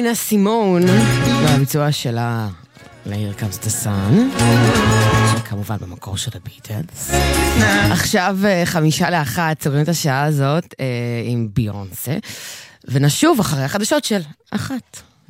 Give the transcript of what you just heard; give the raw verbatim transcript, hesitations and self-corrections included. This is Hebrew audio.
נינה סימון, והביצוע שלה לעיר קאמס דה סאן, שכמובן במקור של הביטלס. עכשיו חמישה לאחת, סוגרים את השעה הזאת עם ביונסה, ונשוב אחרי החדשות של אחת.